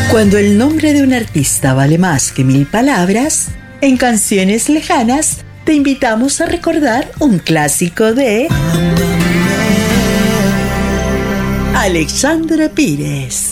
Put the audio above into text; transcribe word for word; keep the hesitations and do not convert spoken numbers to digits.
Cuando el nombre de un artista vale más que mil palabras, en Canciones Lejanas te invitamos a recordar un clásico de Alexandra Pires.